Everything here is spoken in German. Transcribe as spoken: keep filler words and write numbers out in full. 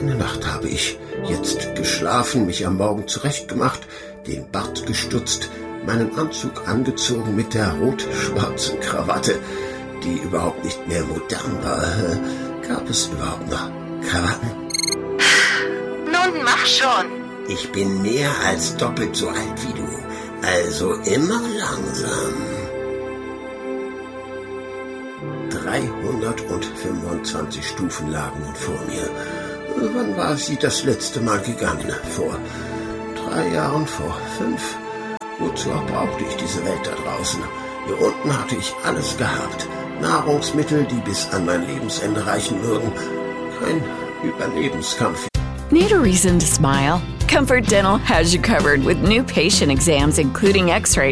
Eine Nacht habe ich jetzt geschlafen, mich am Morgen zurechtgemacht, den Bart gestutzt, meinen Anzug angezogen mit der rot-schwarzen Krawatte, die überhaupt nicht mehr modern war. Gab es überhaupt noch Krawatten? Nun mach schon. Ich bin mehr als doppelt so alt wie du, also immer langsam. dreihundertfünfundzwanzig Stufen lagen nun vor mir. Wann war sie das letzte Mal gegangen? Vor drei Jahren, vor fünf? Wozu auch brauchte ich diese Welt da draußen? Hier unten hatte ich alles gehabt. Nahrungsmittel, die bis an mein Lebensende reichen würden. Kein Überlebenskampf. Need a reason to smile? Comfort Dental has you covered with new patient exams, including x-rays